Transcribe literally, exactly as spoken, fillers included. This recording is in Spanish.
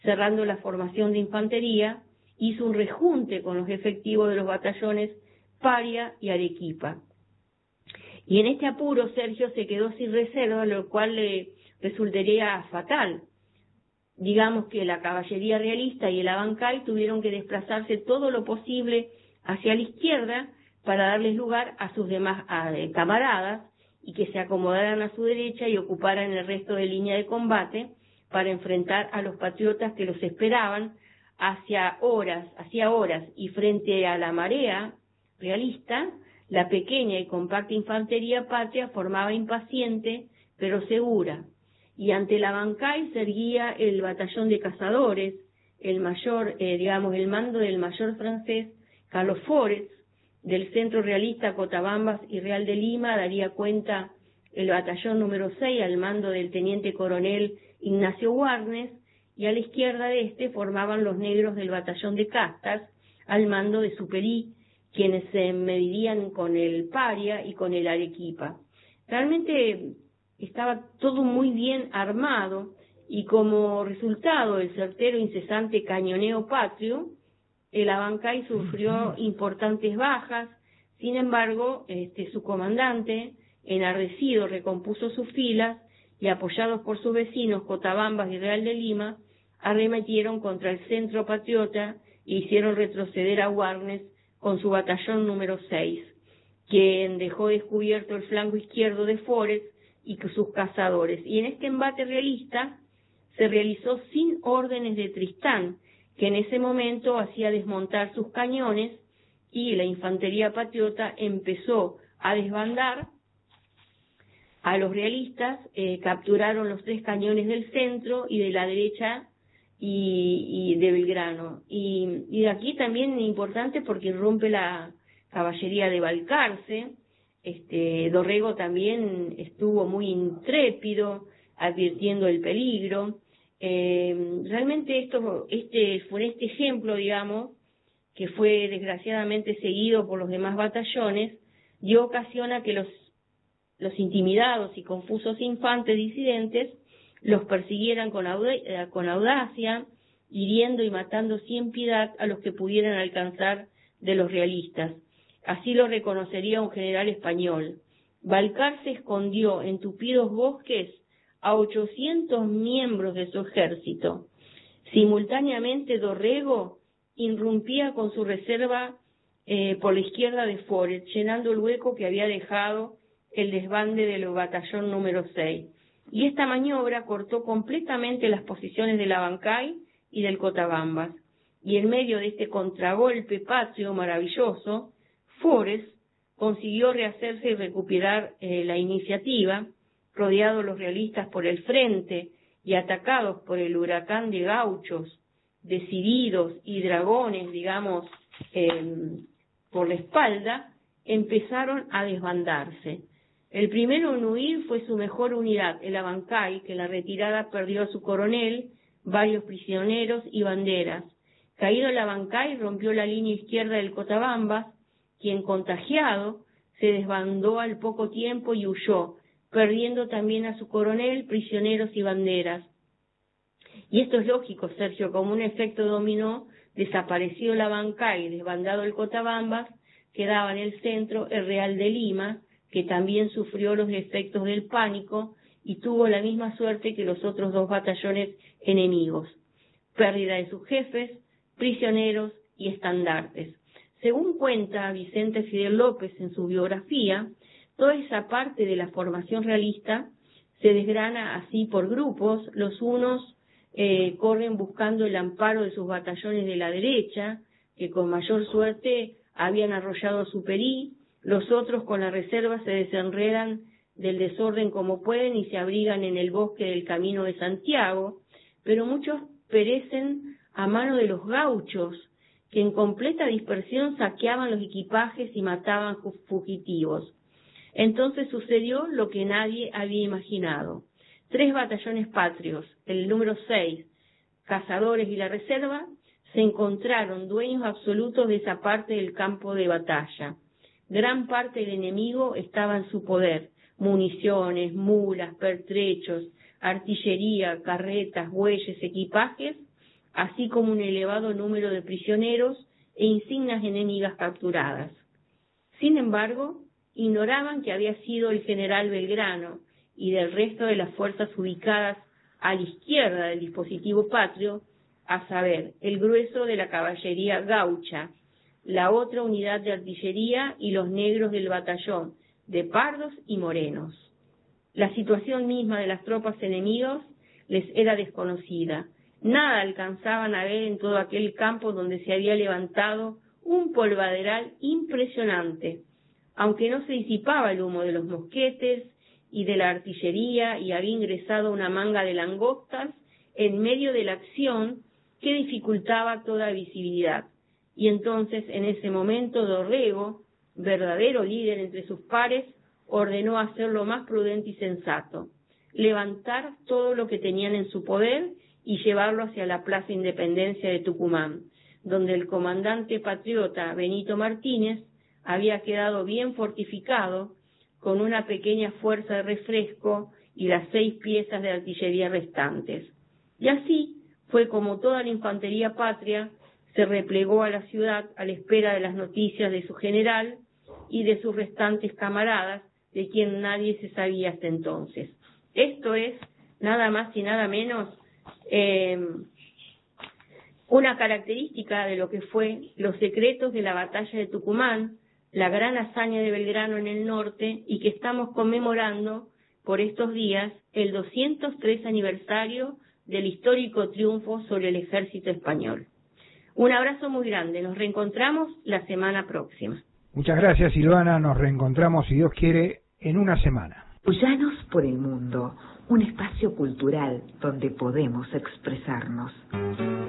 cerrando la formación de infantería, hizo un rejunte con los efectivos de los batallones Paria y Arequipa. Y en este apuro Sergio se quedó sin reserva, lo cual le resultaría fatal. Digamos que la caballería realista y el Abancay tuvieron que desplazarse todo lo posible hacia la izquierda para darles lugar a sus demás a, eh, camaradas y que se acomodaran a su derecha y ocuparan el resto de línea de combate para enfrentar a los patriotas que los esperaban hacia horas, hacia horas, y frente a la marea realista, la pequeña y compacta infantería patria formaba impaciente pero segura, y ante el Abancay se erguía el batallón de cazadores, el mayor, eh, digamos, el mando del mayor francés Carlos Forest. Del centro realista Cotabambas y Real de Lima daría cuenta el batallón número seis al mando del teniente coronel Ignacio Warnes, y a la izquierda de este formaban los negros del batallón de Castas al mando de Superí, quienes se medirían con el Paria y con el Arequipa. Realmente estaba todo muy bien armado, y como resultado del certero incesante cañoneo patrio, el Abancay sufrió importantes bajas. Sin embargo, este, su comandante, enardecido, recompuso sus filas y, apoyados por sus vecinos Cotabambas y Real de Lima, arremetieron contra el centro patriota e hicieron retroceder a Warnes con su batallón número seis, quien dejó descubierto el flanco izquierdo de Forest y sus cazadores. Y en este embate realista se realizó sin órdenes de Tristán, que en ese momento hacía desmontar sus cañones, y la infantería patriota empezó a desbandar a los realistas. Eh, capturaron los tres cañones del centro y de la derecha y, y de Belgrano. Y, y de aquí también es importante porque rompe la caballería de Balcarce. Este, Dorrego también estuvo muy intrépido, advirtiendo el peligro. Eh, realmente esto, este fue este ejemplo, digamos, que fue desgraciadamente seguido por los demás batallones, dio ocasión a que los, los intimidados y confusos infantes disidentes los persiguieran con, auda- con audacia, hiriendo y matando sin piedad a los que pudieran alcanzar de los realistas. Así lo reconocería un general español. Balcarce escondió en tupidos bosques a ochocientos miembros de su ejército. Simultáneamente Dorrego irrumpía con su reserva eh, por la izquierda de Forest, llenando el hueco que había dejado el desbande del batallón número seis. Y esta maniobra cortó completamente las posiciones del Abancay y del Cotabambas. Y en medio de este contragolpe patrio maravilloso, Forest consiguió rehacerse y recuperar eh, la iniciativa, rodeados los realistas por el frente y atacados por el huracán de gauchos, decididos y dragones, digamos, eh, por la espalda, empezaron a desbandarse. El primero en huir fue su mejor unidad, el Abancay, que en la retirada perdió a su coronel, varios prisioneros y banderas. Caído el Abancay, rompió la línea izquierda del Cotabambas, quien, contagiado, se desbandó al poco tiempo y huyó, perdiendo también a su coronel, prisioneros y banderas. Y esto es lógico, Sergio, como un efecto dominó, desapareció el Abancay, desbandado el Cotabambas, quedaba en el centro el Real de Lima, que también sufrió los efectos del pánico y tuvo la misma suerte que los otros dos batallones enemigos: pérdida de sus jefes, prisioneros y estandartes. Según cuenta Vicente Fidel López en su biografía, toda esa parte de la formación realista se desgrana así por grupos. Los unos eh, corren buscando el amparo de sus batallones de la derecha, que con mayor suerte habían arrollado a Superí. Los otros, con la reserva, se desenredan del desorden como pueden y se abrigan en el bosque del Camino de Santiago, pero muchos perecen a mano de los gauchos, que en completa dispersión saqueaban los equipajes y mataban fugitivos. Entonces sucedió lo que nadie había imaginado. Tres batallones patrios, el número seis, cazadores y la reserva, se encontraron dueños absolutos de esa parte del campo de batalla. Gran parte del enemigo estaba en su poder: municiones, mulas, pertrechos, artillería, carretas, bueyes, equipajes, así como un elevado número de prisioneros e insignes enemigas capturadas. Sin embargo, ignoraban que había sido el general Belgrano y del resto de las fuerzas ubicadas a la izquierda del dispositivo patrio, a saber, el grueso de la caballería gaucha, la otra unidad de artillería y los negros del batallón, de pardos y morenos. La situación misma de las tropas enemigas les era desconocida. Nada alcanzaban a ver en todo aquel campo donde se había levantado un polvaderal impresionante, aunque no se disipaba el humo de los mosquetes y de la artillería, y había ingresado una manga de langostas en medio de la acción que dificultaba toda visibilidad. Y entonces, en ese momento, Dorrego, verdadero líder entre sus pares, ordenó hacer lo más prudente y sensato: levantar todo lo que tenían en su poder y llevarlo hacia la Plaza Independencia de Tucumán, donde el comandante patriota Benito Martínez había quedado bien fortificado con una pequeña fuerza de refresco y las seis piezas de artillería restantes. Y así fue como toda la infantería patria se replegó a la ciudad a la espera de las noticias de su general y de sus restantes camaradas, de quien nadie se sabía hasta entonces. Esto es, nada más y nada menos, eh, una característica de lo que fue los secretos de la batalla de Tucumán, la gran hazaña de Belgrano en el norte, y que estamos conmemorando por estos días el doscientos tres aniversario del histórico triunfo sobre el ejército español. Un abrazo muy grande, nos reencontramos la semana próxima. Muchas gracias, Silvana, nos reencontramos, si Dios quiere, en una semana. Puyanos por el mundo, un espacio cultural donde podemos expresarnos.